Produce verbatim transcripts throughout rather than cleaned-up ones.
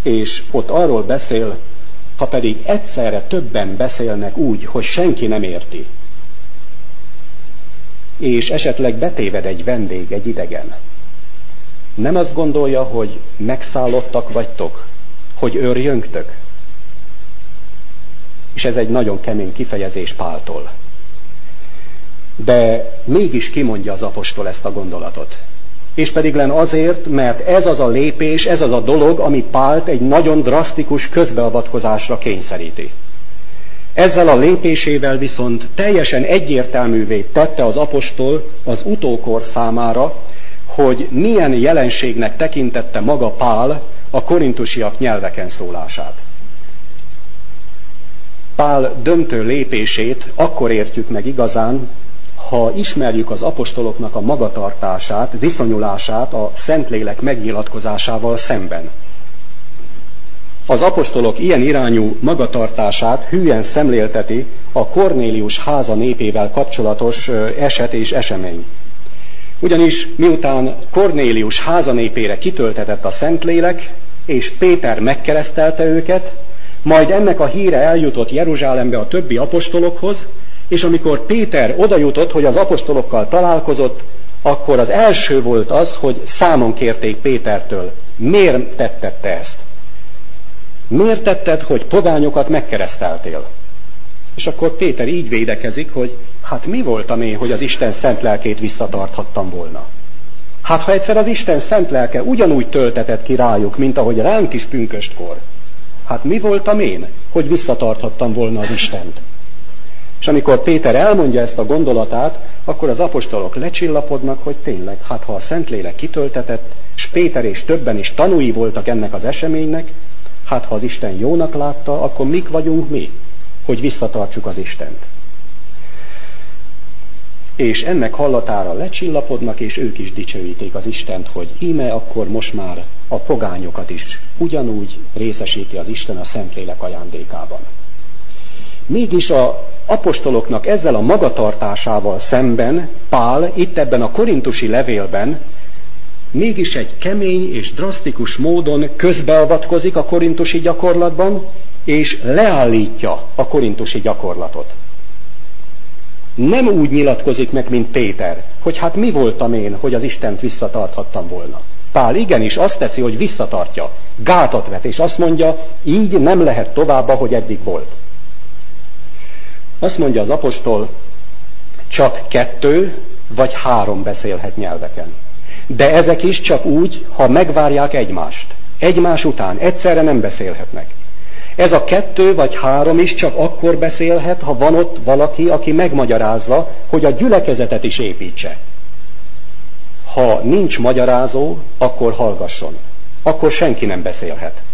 És ott arról beszél, ha pedig egyszerre többen beszélnek úgy, hogy senki nem érti, és esetleg betéved egy vendég, egy idegen, nem azt gondolja, hogy megszállottak vagytok, hogy őrjöngtök? És ez egy nagyon kemény kifejezés Páltól. De mégis kimondja az apostol ezt a gondolatot. És pedig len azért, mert ez az a lépés, ez az a dolog, ami Pált egy nagyon drasztikus közbeavatkozásra kényszeríti. Ezzel a lépésével viszont teljesen egyértelművé tette az apostol az utókor számára, hogy milyen jelenségnek tekintette maga Pál a korintusiak nyelveken szólását. Pál döntő lépését akkor értjük meg igazán, ha ismerjük az apostoloknak a magatartását, viszonyulását a Szentlélek megnyilatkozásával szemben. Az apostolok ilyen irányú magatartását hülyen szemlélteti a Kornélius háza népével kapcsolatos eset és esemény. Ugyanis miután Kornélius háza népére kitöltetett a Szentlélek, és Péter megkeresztelte őket, majd ennek a híre eljutott Jeruzsálembe a többi apostolokhoz, és amikor Péter odajutott, hogy az apostolokkal találkozott, akkor az első volt az, hogy számon kérték Pétertől, miért tetted te ezt? Miért tetted, hogy pogányokat megkereszteltél? És akkor Péter így védekezik, hogy hát mi voltam én, hogy az Isten szent lelkét visszatarthattam volna? Hát ha egyszer az Isten szent lelke ugyanúgy töltetett ki rájuk, mint ahogy ránk is pünköstkor, hát mi voltam én, hogy visszatarthattam volna az Istent? És amikor Péter elmondja ezt a gondolatát, akkor az apostolok lecsillapodnak, hogy tényleg, hát ha a Szentlélek kitöltetett, és Péter és többen is tanúi voltak ennek az eseménynek, hát ha az Isten jónak látta, akkor mik vagyunk mi, hogy visszatartsuk az Istent. És ennek hallatára lecsillapodnak, és ők is dicsőíték az Istent, hogy íme akkor most már a pogányokat is ugyanúgy részesíti az Isten a Szentlélek ajándékában. Mégis az apostoloknak ezzel a magatartásával szemben Pál itt ebben a korintusi levélben mégis egy kemény és drasztikus módon közbeavatkozik a korintusi gyakorlatban, és leállítja a korintusi gyakorlatot. Nem úgy nyilatkozik meg, mint Péter, hogy hát mi voltam én, hogy az Istent visszatarthattam volna. Pál igenis azt teszi, hogy visszatartja, gátat vet, és azt mondja, így nem lehet tovább, ahogy eddig volt. Azt mondja az apostol, csak kettő vagy három beszélhet nyelveken. De ezek is csak úgy, ha megvárják egymást. Egymás után, egyszerre nem beszélhetnek. Ez a kettő vagy három is csak akkor beszélhet, ha van ott valaki, aki megmagyarázza, hogy a gyülekezetet is építse. Ha nincs magyarázó, akkor hallgasson. Akkor senki nem beszélhet.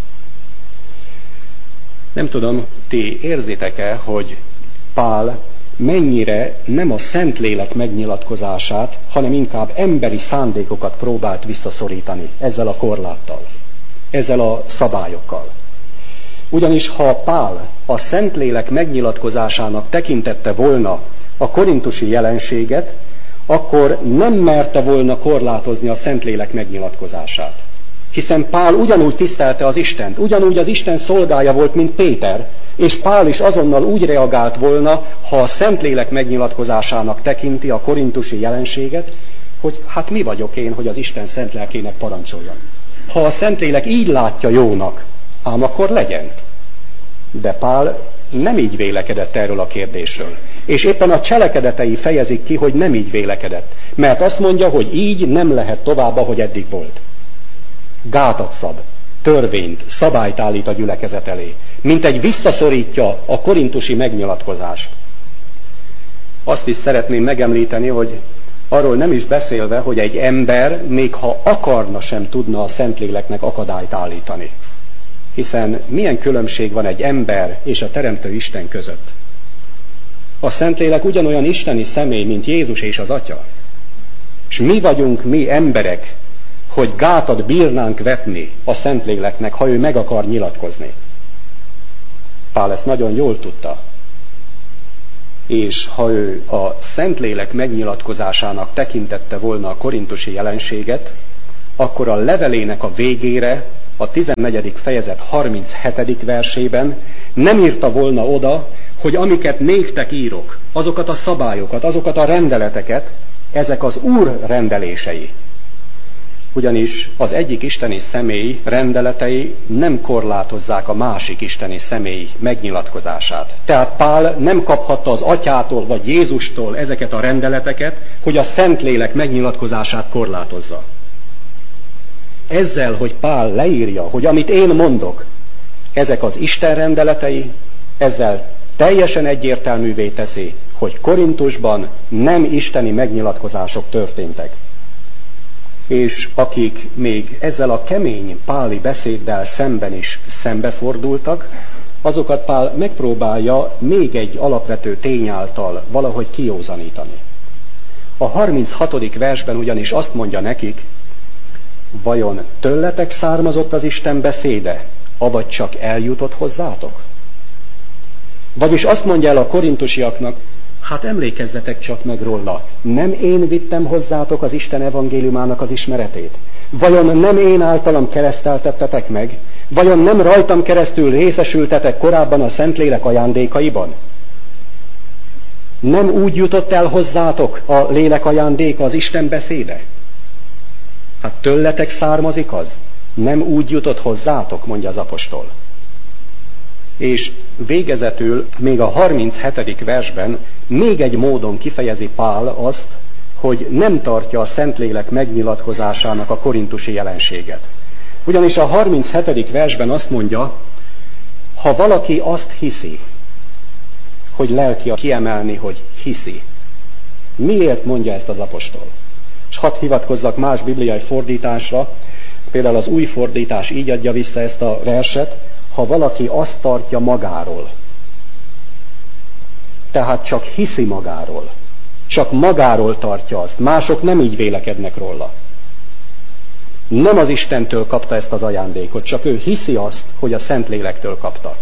Nem tudom, ti érzitek-e, hogy Pál mennyire nem a Szentlélek megnyilatkozását, hanem inkább emberi szándékokat próbált visszaszorítani ezzel a korláttal, ezzel a szabályokkal. Ugyanis ha Pál a Szentlélek megnyilatkozásának tekintette volna a korintusi jelenséget, akkor nem merte volna korlátozni a Szentlélek megnyilatkozását. Hiszen Pál ugyanúgy tisztelte az Istent, ugyanúgy az Isten szolgája volt, mint Péter, és Pál is azonnal úgy reagált volna, ha a Szentlélek megnyilatkozásának tekinti a korintusi jelenséget, hogy hát mi vagyok én, hogy az Isten szent lelkének parancsoljon. Ha a Szentlélek így látja jónak, ám akkor legyen. De Pál nem így vélekedett erről a kérdésről. És éppen a cselekedetei fejezik ki, hogy nem így vélekedett. Mert azt mondja, hogy így nem lehet tovább, ahogy eddig volt. Gátat szab, törvényt, szabályt állít a gyülekezet elé. Mint egy visszaszorítja a korintusi megnyilatkozást. Azt is szeretném megemlíteni, hogy arról nem is beszélve, hogy egy ember, még ha akarna, sem tudna a Szentléleknek akadályt állítani. Hiszen milyen különbség van egy ember és a Teremtő Isten között? A Szentlélek ugyanolyan isteni személy, mint Jézus és az Atya. És mi vagyunk mi emberek, hogy gátat bírnánk vetni a Szentléleknek, ha ő meg akar nyilatkozni. Pál ezt nagyon jól tudta. És ha ő a Szentlélek megnyilatkozásának tekintette volna a korintusi jelenséget, akkor a levelének a végére a tizennegyedik fejezet harminchetedik versében nem írta volna oda, hogy amiket néktek írok, azokat a szabályokat, azokat a rendeleteket, ezek az Úr rendelései. Ugyanis az egyik isteni személy rendeletei nem korlátozzák a másik isteni személy megnyilatkozását. Tehát Pál nem kaphatta az Atyától vagy Jézustól ezeket a rendeleteket, hogy a Szentlélek megnyilatkozását korlátozza. Ezzel, hogy Pál leírja, hogy amit én mondok, ezek az Isten rendeletei, ezzel teljesen egyértelművé teszi, hogy Korintusban nem isteni megnyilatkozások történtek. És akik még ezzel a kemény páli beszéddel szemben is szembefordultak, azokat Pál megpróbálja még egy alapvető tény által valahogy kiózanítani. A harminchatodik versben ugyanis azt mondja nekik, vajon tőletek származott az Isten beszéde, avagy csak eljutott hozzátok? Vagyis azt mondja el a korintusiaknak, hát emlékezzetek csak meg róla, nem én vittem hozzátok az Isten evangéliumának az ismeretét? Vajon nem én általam kereszteltettetek meg? Vajon nem rajtam keresztül részesültetek korábban a Szentlélek ajándékaiban? Nem úgy jutott el hozzátok a lélek ajándéka, az Isten beszéde? Hát tőletek származik az? Nem úgy jutott hozzátok, mondja az apostol. És végezetül még a harminchetedik versben még egy módon kifejezi Pál azt, hogy nem tartja a Szentlélek megnyilatkozásának a korintusi jelenséget. Ugyanis a harminchetedik versben azt mondja, ha valaki azt hiszi, hogy lelki a kiemelni, hogy hiszi. Miért mondja ezt az apostol? És hadd hivatkozzak más bibliai fordításra, például az új fordítás így adja vissza ezt a verset, ha valaki azt tartja magáról. Tehát csak hiszi magáról. Csak magáról tartja azt. Mások nem így vélekednek róla. Nem az Istentől kapta ezt az ajándékot, csak ő hiszi azt, hogy a Szentlélektől kapta.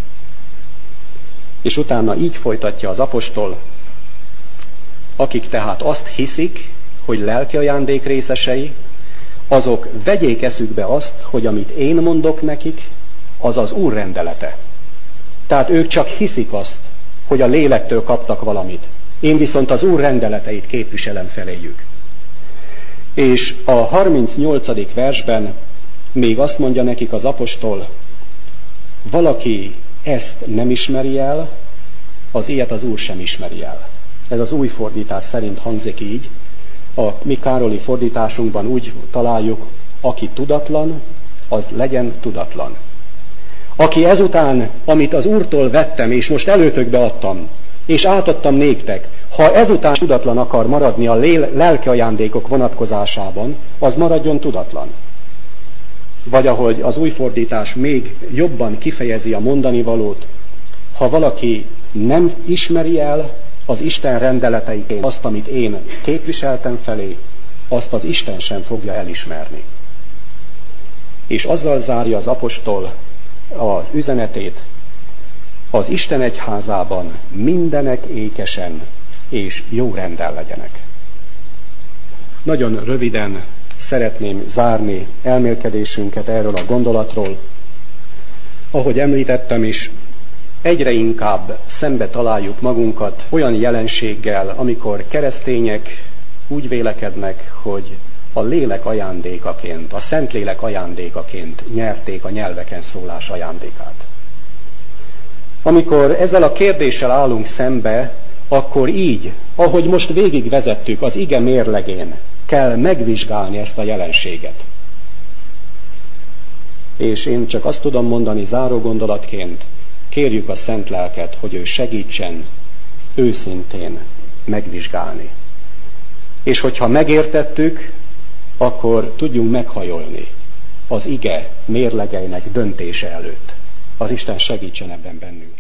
És utána így folytatja az apostol, akik tehát azt hiszik, hogy lelki ajándék részesei, azok vegyék eszükbe azt, hogy amit én mondok nekik, az az Úr rendelete. Tehát ők csak hiszik azt, hogy a lélektől kaptak valamit. Én viszont az Úr rendeleteit képviselem feléjük. És a harmincnyolcadik versben még azt mondja nekik az apostol, valaki ezt nem ismeri el, az ilyet az Úr sem ismeri el. Ez az új fordítás szerint hangzik így. A mi károli fordításunkban úgy találjuk, aki tudatlan, az legyen tudatlan. Aki ezután, amit az Úrtól vettem, és most előtökbe adtam, és átadtam néktek, ha ezután tudatlan akar maradni a lél- lelki ajándékok vonatkozásában, az maradjon tudatlan. Vagy ahogy az új fordítás még jobban kifejezi a mondani valót, ha valaki nem ismeri el az Isten rendeleteiként azt, amit én képviseltem felé, azt az Isten sem fogja elismerni. És azzal zárja az apostol az üzenetét, az Isten egyházában mindenek ékesen és jó rendel legyenek. Nagyon röviden szeretném zárni elmélkedésünket erről a gondolatról. Ahogy említettem is, egyre inkább szembe találjuk magunkat olyan jelenséggel, amikor keresztények úgy vélekednek, hogy a lélek ajándékaként, a Szentlélek ajándékaként nyerték a nyelveken szólás ajándékát. Amikor ezzel a kérdéssel állunk szembe, akkor így, ahogy most végigvezettük az ige mérlegén, kell megvizsgálni ezt a jelenséget. És én csak azt tudom mondani záró gondolatként, kérjük a Szent Lelket, hogy ő segítsen őszintén megvizsgálni. És hogyha megértettük, akkor tudjunk meghajolni az ige mérlegeinek döntése előtt. Az Isten segítsen ebben bennünk.